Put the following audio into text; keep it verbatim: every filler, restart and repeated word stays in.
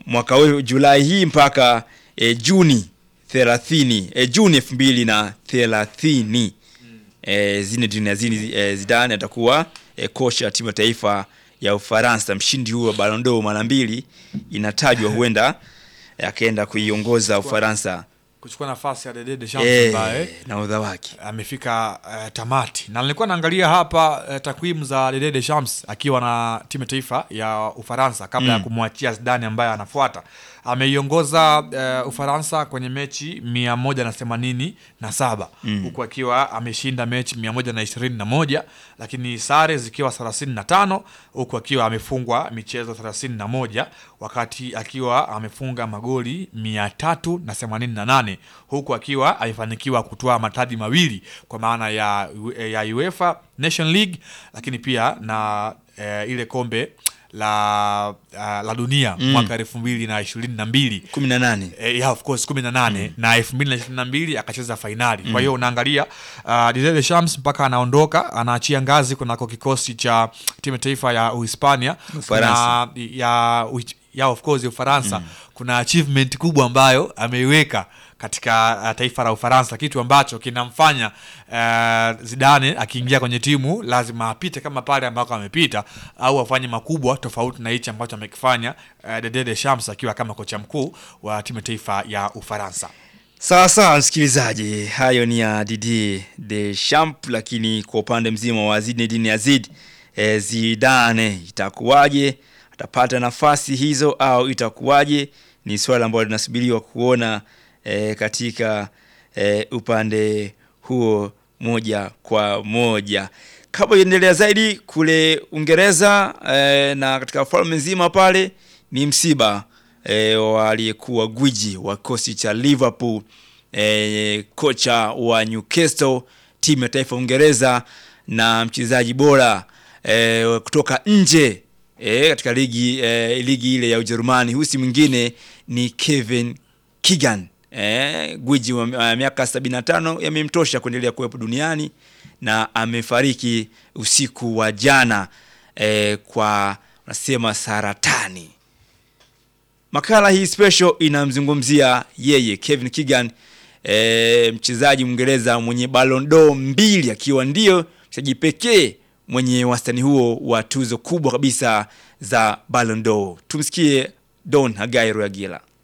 mwaka huu Julai hii mpaka e, Juni thelathini, e, Juni elfu mbili na thelathini. E, Zinedine Zidane Zidane atakuwa e, kocha wa timu ya taifa ya Ufaransa. Mshindi huo wa Ballon d'Or mara mbili inatajwa huenda akaenda kuiongoza Ufaransa kuchukua nafasi ya Didier Deschamps e, ambaye na udha wake amefika uh, tamati. Na nilikuwa naangalia hapa uh, takwimu za Didier Deschamps akiwa na timu ya taifa ya Ufaransa kabla mm. ya kumwachia Zidane ambaye anafuata. Ameiongoza uh, Ufaransa kwenye mechi mia moja na themanini na saba mm. huku akiwa ameshinda mechi mia moja na ishirini na moja, lakini sare zikiwa thelathini na tano, huku akiwa amefungwa michezo thelathini na moja, wakati akiwa amefunga magoli mia tatu na themanini na nane, huku akiwa amefanikiwa kutoa mataji mawili kwa maana ya ya UEFA Nation League, lakini pia na uh, ile kombe la uh, la dunia mm. mwaka elfu mbili na ishirini na mbili kumi na nane eh, yeah, of course kumi na nane mm. na elfu mbili na ishirini na mbili akacheza finali mm. kwa hiyo unaangalia uh, Didier Deschamps mpaka anaondoka anaachia ngazi kunako kikosi cha timu taifa ya Uhispania na ya ya of course Ufaransa mm. kuna achievement kubwa ambayo ameiweka katika uh, taifa la Ufaransa, kitu ambacho kinamfanya uh, Zidane akiingia kwenye timu lazima apite kama pale ambako amepita au afanye makubwa tofauti na hicho ambacho amekifanya uh, Didier Deschamps akiwa kama kocha mkuu wa timu taifa ya Ufaransa. Sawa sawa msikilizaji, hayo ni ya Didier Deschamps, lakini kwa upande mzima wa Zinedine Zidane e, Zidane itakuwaje? Atapata nafasi hizo au itakuwaje? Ni swali ambalo linasubiriwa kuona E, katika e, upande huo moja kwa moja. Kabla iendelea zaidi kule Uingereza e, na katika falme nzima pale ni msiba e, waliyekuwa gwiji wa kosi cha Liverpool, e, kocha wa Newcastle, timu ya taifa Uingereza, na mchezaji bora e, kutoka nje e, katika ligi e, ligi ile ya Ujerumani. Husi mwingine ni Kevin Keegan. Eh, gwiji wa uh, miaka sabini na tano yamemtosha kuendelea kuwepo duniani na amefariki usiku wa jana eh, kwa nasema saratani. Makala hii special inamzungumzia yeye Kevin Keegan, eh, mchezaji Mwingereza mwenye Ballon d'Or mbili, akiwa ndio mchezaji pekee mwenye wastani huo wa tuzo kubwa kabisa za Ballon d'Or. Tumsikie Don Hagai Ruagila.